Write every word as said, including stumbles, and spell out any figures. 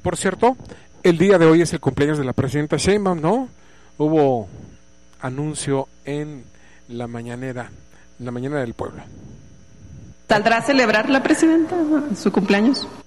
por cierto, el día de hoy es el cumpleaños de la presidenta Sheinbaum, ¿no? Hubo anuncio en la mañanera, en la mañana del pueblo. ¿Saldrá a celebrar la presidenta su cumpleaños?